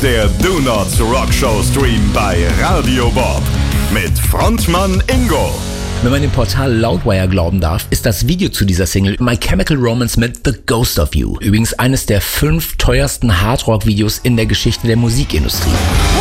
der Do Not Rock Show Stream bei Radio Bob mit Frontmann Ingo. Wenn man dem Portal Loudwire glauben darf, ist das Video zu dieser Single My Chemical Romance mit The Ghost of You. Übrigens eines der 5 teuersten Hardrock-Videos in der Geschichte der Musikindustrie.